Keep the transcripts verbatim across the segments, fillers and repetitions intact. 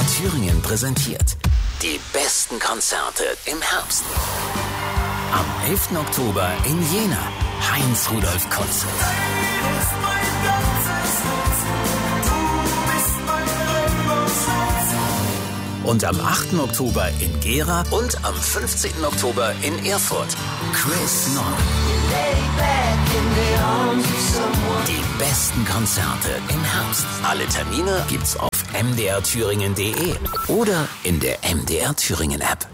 Thüringen präsentiert die besten Konzerte im Herbst. Am elften Oktober in Jena, Heinz-Rudolf-Konzert. Und am achten Oktober in Gera und am fünfzehnten Oktober in Erfurt, Chris Nord. Die besten Konzerte im Herbst. Alle Termine gibt's auf m d r thüringen punkt d e oder in der M D R Thüringen App.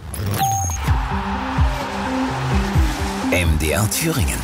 M D R Thüringen.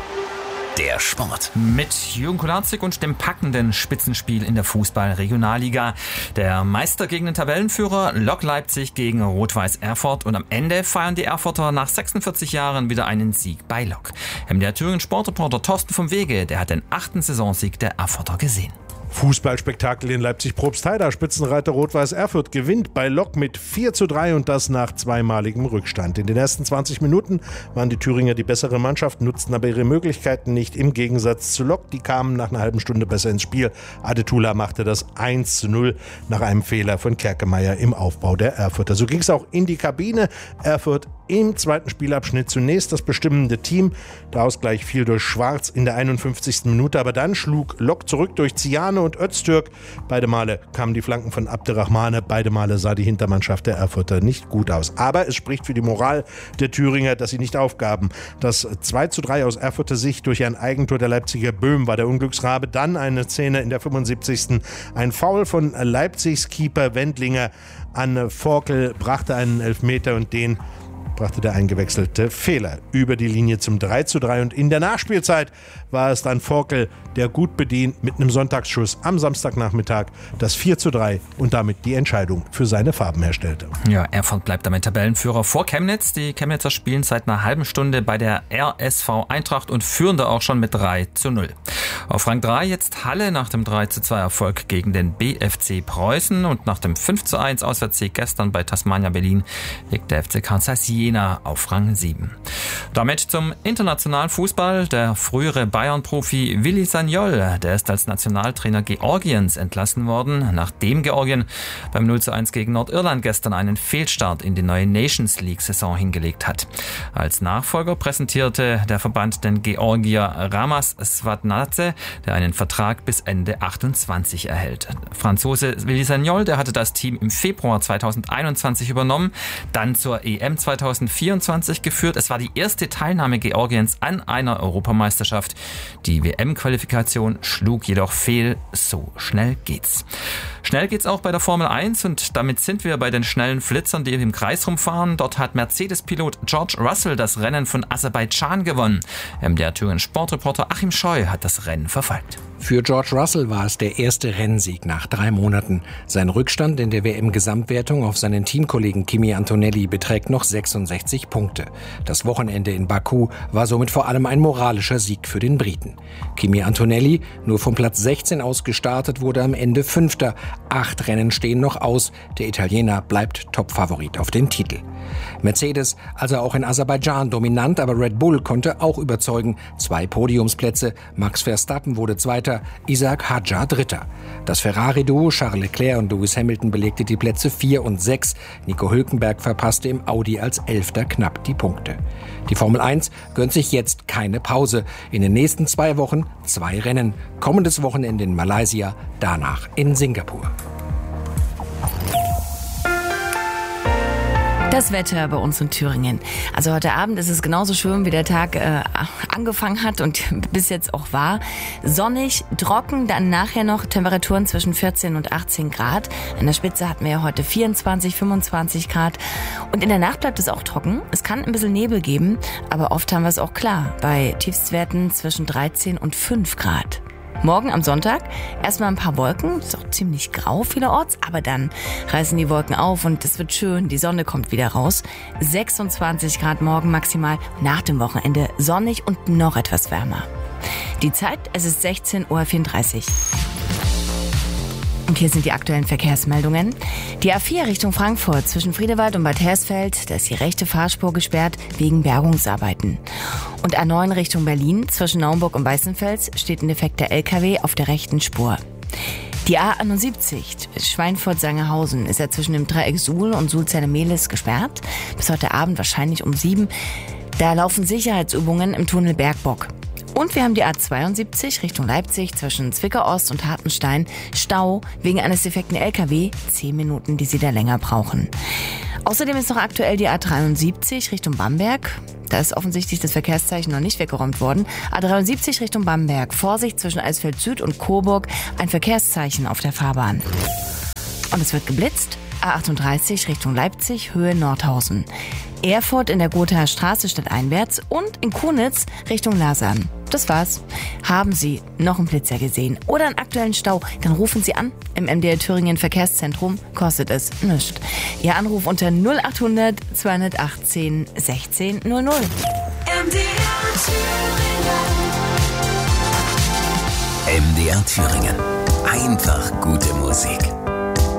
Der Sport. Mit Jürgen Kolarzig und dem packenden Spitzenspiel in der Fußball-Regionalliga. Der Meister gegen den Tabellenführer Lok Leipzig gegen Rot-Weiß Erfurt. Und am Ende feiern die Erfurter nach sechsundvierzig Jahren wieder einen Sieg bei Lok. M D R Thüringen Sportreporter Thorsten vom Wege, der hat den achten Saisonsieg der Erfurter gesehen. Fußballspektakel in Leipzig-Probstheida. Spitzenreiter Rot-Weiß Erfurt gewinnt bei Lok mit vier zu drei und das nach zweimaligem Rückstand. In den ersten zwanzig Minuten waren die Thüringer die bessere Mannschaft, nutzten aber ihre Möglichkeiten nicht, im Gegensatz zu Lok. Die kamen nach einer halben Stunde besser ins Spiel. Adetula machte das eins zu null nach einem Fehler von Kerkemeyer im Aufbau der Erfurter. So ging es auch in die Kabine. Erfurt im zweiten Spielabschnitt zunächst das bestimmende Team. Der Ausgleich fiel durch Schwarz in der einundfünfzigsten Minute, aber dann schlug Lok zurück durch Ziane und Öztürk. Beide Male kamen die Flanken von Abderrahmane. Beide Male sah die Hintermannschaft der Erfurter nicht gut aus. Aber es spricht für die Moral der Thüringer, dass sie nicht aufgaben. Das zwei zu drei aus Erfurter Sicht durch ein Eigentor der Leipziger Böhm war der Unglücksrabe. Dann eine Szene in der fünfundsiebzigsten Ein Foul von Leipzigs Keeper Wendlinger an Forkel brachte einen Elfmeter und den brachte der eingewechselte Fehler über die Linie zum drei zu drei. Und in der Nachspielzeit war es dann Forkel, der gut bedient mit einem Sonntagsschuss am Samstagnachmittag das vier zu drei und damit die Entscheidung für seine Farben herstellte. Ja, Erfurt bleibt damit Tabellenführer vor Chemnitz. Die Chemnitzer spielen seit einer halben Stunde bei der R S V Eintracht und führen da auch schon mit drei zu null. Auf Rang drei jetzt Halle nach dem drei zu zwei Erfolg gegen den B F C Preußen und nach dem fünf zu eins Auswärtssieg gestern bei Tasmania Berlin liegt der F C Karl Zeiss Jena auf Rang sieben. Damit zum internationalen Fußball. Der frühere Bayern-Profi Willi Sagnol, der ist als Nationaltrainer Georgiens entlassen worden, nachdem Georgien beim null zu eins gegen Nordirland gestern einen Fehlstart in die neue Nations League-Saison hingelegt hat. Als Nachfolger präsentierte der Verband den Georgier Ramas Svadnadze, der einen Vertrag bis Ende achtundzwanzig erhält. Franzose Willi Sagnol, der hatte das Team im Februar zweitausendeinundzwanzig übernommen, dann zur E M zweitausendvierundzwanzig geführt. Es war die erste Teilnahme Georgiens an einer Europameisterschaft. Die W M-Qualifikation schlug jedoch fehl. So schnell geht's. Schnell geht's auch bei der Formel eins und damit sind wir bei den schnellen Flitzern, die im Kreis rumfahren. Dort hat Mercedes-Pilot George Russell das Rennen von Aserbaidschan gewonnen. M D R Thüringen Sportreporter Achim Scheu hat das Rennen verfolgt. Für George Russell war es der erste Rennsieg nach drei Monaten. Sein Rückstand in der W M-Gesamtwertung auf seinen Teamkollegen Kimi Antonelli beträgt noch sechsundsechzig Punkte. Das Wochenende in Baku war somit vor allem ein moralischer Sieg für den Briten. Kimi Antonelli, nur vom Platz sechzehn aus gestartet, wurde am Ende Fünfter. Acht Rennen stehen noch aus. Der Italiener bleibt Topfavorit auf den Titel. Mercedes, also auch in Aserbaidschan dominant, aber Red Bull konnte auch überzeugen. Zwei Podiumsplätze. Max Verstappen wurde Zweiter, Isaac Hadjar Dritter. Das Ferrari-Duo Charles Leclerc und Lewis Hamilton belegte die Plätze vier und sechs. Nico Hülkenberg verpasste im Audi als Elfter knapp die Punkte. Die Formel eins gönnt sich jetzt keine Pause. In den nächsten zwei Wochen zwei Rennen. Kommendes Wochenende in Malaysia, danach in Singapur. Das Wetter bei uns in Thüringen. Also heute Abend ist es genauso schön, wie der Tag äh, angefangen hat und bis jetzt auch war. Sonnig, trocken, dann nachher noch Temperaturen zwischen vierzehn und achtzehn Grad. In der Spitze hatten wir ja heute vierundzwanzig, fünfundzwanzig Grad. Und in der Nacht bleibt es auch trocken. Es kann ein bisschen Nebel geben, aber oft haben wir es auch klar. Bei Tiefstwerten zwischen dreizehn und fünf Grad. Morgen am Sonntag erstmal ein paar Wolken, ist auch ziemlich grau vielerorts, aber dann reißen die Wolken auf und es wird schön, die Sonne kommt wieder raus. sechsundzwanzig Grad morgen maximal, nach dem Wochenende sonnig und noch etwas wärmer. Die Zeit, es ist sechzehn Uhr vierunddreißig. Und hier sind die aktuellen Verkehrsmeldungen. Die A vier Richtung Frankfurt zwischen Friedewald und Bad Hersfeld, da ist die rechte Fahrspur gesperrt wegen Bergungsarbeiten. Und A neun Richtung Berlin zwischen Naumburg und Weißenfels steht ein defekter L K W auf der rechten Spur. Die A einundsiebzig Schweinfurt-Sangerhausen ist ja zwischen dem Dreieck Suhl und Sulzerne-Mehlis gesperrt. Bis heute Abend wahrscheinlich um sieben. Da laufen Sicherheitsübungen im Tunnel Bergbock. Und wir haben die A zweiundsiebzig Richtung Leipzig zwischen Zwickau-Ost und Hartenstein. Stau wegen eines defekten L K W. Zehn Minuten, die Sie da länger brauchen. Außerdem ist noch aktuell die A dreiundsiebzig Richtung Bamberg. Da ist offensichtlich das Verkehrszeichen noch nicht weggeräumt worden. A dreiundsiebzig Richtung Bamberg. Vorsicht zwischen Eisfeld Süd und Coburg. Ein Verkehrszeichen auf der Fahrbahn. Und es wird geblitzt. A achtunddreißig Richtung Leipzig, Höhe Nordhausen. Erfurt in der Gothaer Straße stadteinwärts und in Kunitz Richtung Lasern. Das war's. Haben Sie noch einen Blitzer gesehen oder einen aktuellen Stau, dann rufen Sie an im M D R Thüringen Verkehrszentrum. Kostet es nichts. Ihr Anruf unter null achthundert zweihundertachtzehn sechzehn null null. M D R Thüringen. M D R Thüringen. Einfach gute Musik.